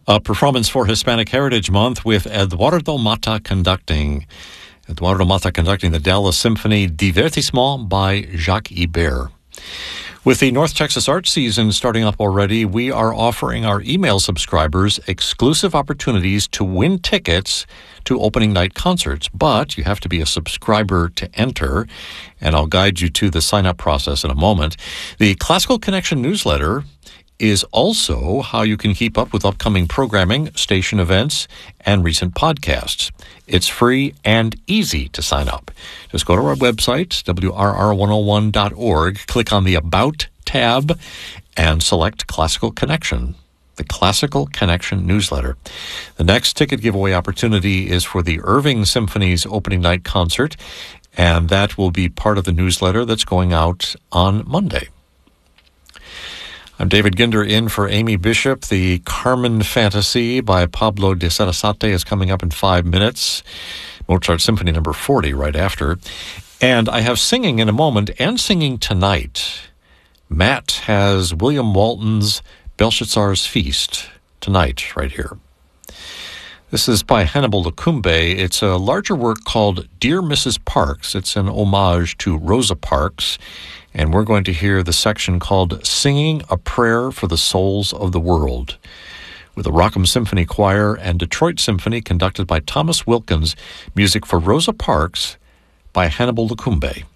A performance for Hispanic Heritage Month with Eduardo Mata conducting. Eduardo Mata conducting the Dallas Symphony Divertissement by Jacques Ibert. With the North Texas Arts Season starting up already, we are offering our email subscribers exclusive opportunities to win tickets to opening night concerts. But you have to be a subscriber to enter, and I'll guide you to the sign-up process in a moment. The Classical Connection newsletter is also how you can keep up with upcoming programming, station events, and recent podcasts. It's free and easy to sign up. Just go to our website, wrr101.org, click on the About tab, and select Classical Connection, the Classical Connection newsletter. The next ticket giveaway opportunity is for the Irving Symphony's opening night concert, and that will be part of the newsletter that's going out on Monday. I'm David Ginder in for Amy Bishop. The Carmen Fantasy by Pablo de Sarasate is coming up in 5 minutes. Mozart Symphony number 40 right after. And I have singing in a moment and singing tonight. Matt has William Walton's Belshazzar's Feast tonight right here. This is by Hannibal Lacumbe. It's a larger work called Dear Mrs. Parks. It's an homage to Rosa Parks. And we're going to hear the section called Singing a Prayer for the Souls of the World, with the Rockham Symphony Choir and Detroit Symphony conducted by Thomas Wilkins, music for Rosa Parks by Hannibal Lacumbe.